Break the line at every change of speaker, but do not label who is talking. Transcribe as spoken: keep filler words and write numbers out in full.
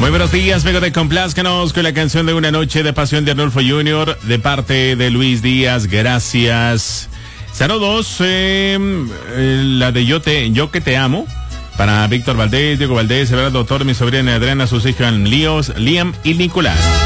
Muy buenos días, vengo de complázcanos con la canción de Una Noche de Pasión de Arnulfo junior de parte de Luis Díaz, gracias. Saludos, eh, eh, la de Yo te, Yo que te amo, para Víctor Valdés, Diego Valdés, el doctor, mi sobrina Adriana, sus hijos Líos, Liam y Nicolás.